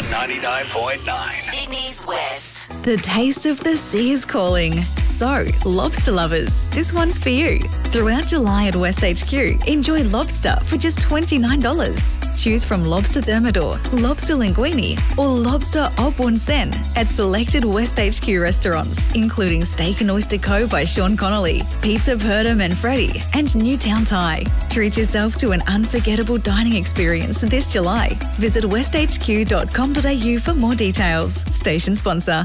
Swan 99.9. Sydney's West. The taste of the sea is calling. So, lobster lovers, this one's for you. Throughout July at West HQ, enjoy lobster for just $29. Choose from lobster thermidor, lobster linguine, or lobster au bon sen at selected West HQ restaurants, including Steak and Oyster Co. by Sean Connolly, Pizza Perda Manfredi, and Newtown Thai. Treat yourself to an unforgettable dining experience this July. Visit westhq.com.au for more details. Station sponsor.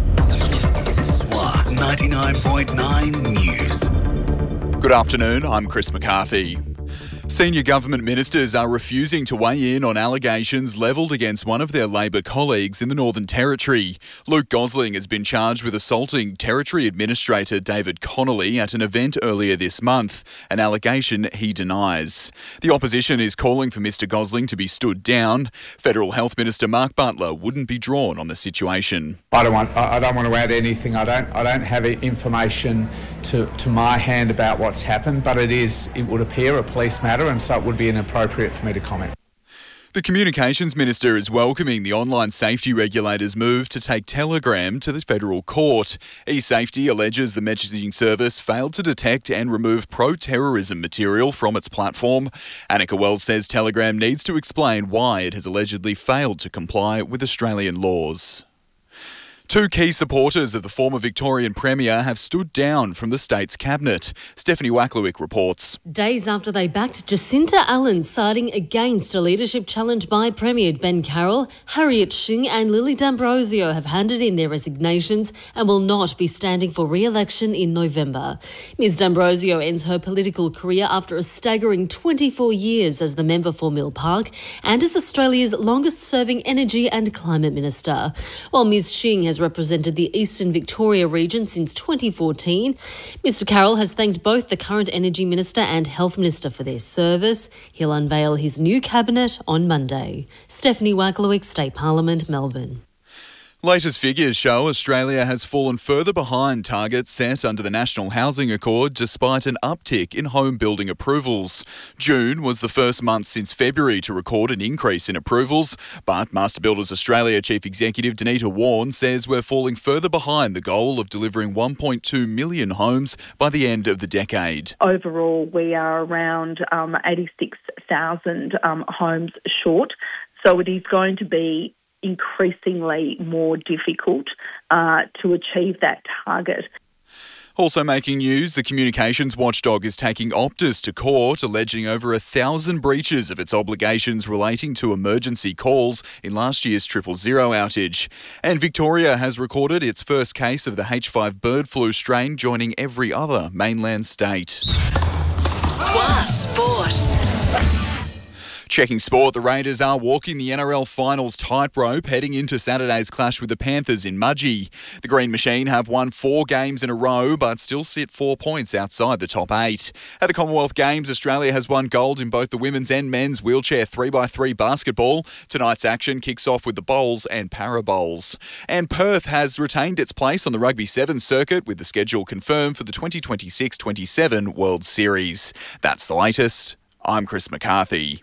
Swan 99.9 News. Good afternoon, I'm Chris McCarthy. Senior government ministers are refusing to weigh in on allegations levelled against one of their Labor colleagues in the Northern Territory. Luke Gosling has been charged with assaulting Territory Administrator David Connolly at an event earlier this month, an allegation he denies. The opposition is calling for Mr Gosling to be stood down. Federal Health Minister Mark Butler wouldn't be drawn on the situation. I don't want to add anything. I don't have information to my hand about what's happened, but it would appear a police matter, and so it would be inappropriate for me to comment. The Communications Minister is welcoming the online safety regulator's move to take Telegram to the federal court. eSafety alleges the messaging service failed to detect and remove pro-terrorism material from its platform. Annika Wells says Telegram needs to explain why it has allegedly failed to comply with Australian laws. Two key supporters of the former Victorian Premier have stood down from the state's cabinet. Stephanie Wacklewick reports. Days after they backed Jacinta Allen, siding against a leadership challenge by Premier Ben Carroll, Harriet Shing and Lily D'Ambrosio have handed in their resignations and will not be standing for re-election in November. Ms D'Ambrosio ends her political career after a staggering 24 years as the member for Mill Park and as Australia's longest-serving Energy and Climate Minister. While Ms Shing has represented the Eastern Victoria region since 2014. Mr Carroll has thanked both the current Energy Minister and Health Minister for their service. He'll unveil his new cabinet on Monday. Stephanie Wacklewick, State Parliament, Melbourne. Latest figures show Australia has fallen further behind targets set under the National Housing Accord despite an uptick in home building approvals. June was the first month since February to record an increase in approvals, but Master Builders Australia Chief Executive Danita Warren says we're falling further behind the goal of delivering 1.2 million homes by the end of the decade. Overall, we are around 86,000 homes short, so it is going to be increasingly more difficult to achieve that target. Also making news, the communications watchdog is taking Optus to court, alleging over 1,000 breaches of its obligations relating to emergency calls in last year's 000 outage. And Victoria has recorded its first case of the H5 bird flu strain, joining every other mainland state. Swan Sport. Checking sport, the Raiders are walking the NRL Finals tightrope heading into Saturday's clash with the Panthers in Mudgee. The Green Machine have won 4 games in a row but still sit 4 points outside the top 8. At the Commonwealth Games, Australia has won gold in both the women's and men's wheelchair 3x3 basketball. Tonight's action kicks off with the bowls and para bowls. And Perth has retained its place on the Rugby Sevens circuit with the schedule confirmed for the 2026-27 World Series. That's the latest. I'm Chris McCarthy.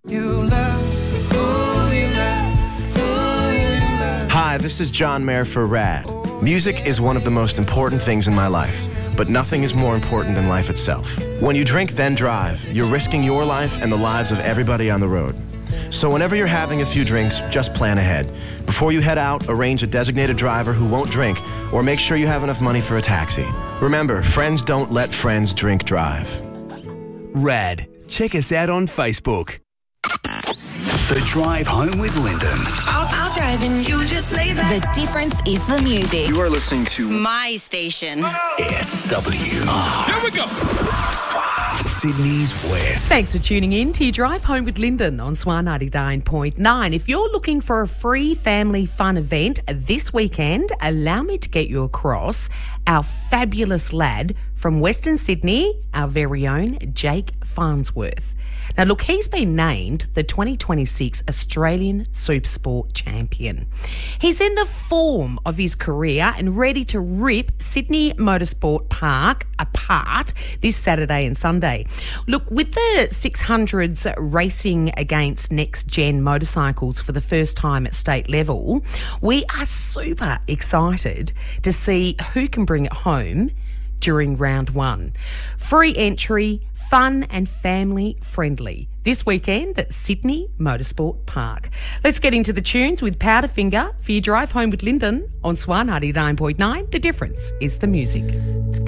Hi, this is John Mayer for RAD. Music is one of the most important things in my life, but nothing is more important than life itself. When you drink, then drive, you're risking your life and the lives of everybody on the road. So whenever you're having a few drinks, just plan ahead. Before you head out, arrange a designated driver who won't drink, or make sure you have enough money for a taxi. Remember, friends don't let friends drink drive. RAD. Check us out on Facebook. The Drive Home with Lyndon. I'll drive and you just lay back. The difference is the music. You are listening to My station. SWR. Here we go. Sydney's West. Thanks for tuning in to your Drive Home with Lyndon on Swan 99.9. If you're looking for a free family fun event this weekend, allow me to get you across our fabulous lad from Western Sydney, our very own Jake Farnsworth. Now, look, he's been named the 2026 Australian Supersport Champion. He's in the form of his career and ready to rip Sydney Motorsport Park apart this Saturday and Sunday. Look, with the 600s racing against next-gen motorcycles for the first time at state level, we are super excited to see who can bring it home during round one. Free entry, fun and family friendly. This weekend at Sydney Motorsport Park. Let's get into the tunes with Powderfinger for your drive home with Lyndon on Swan 99.9. The difference is the music.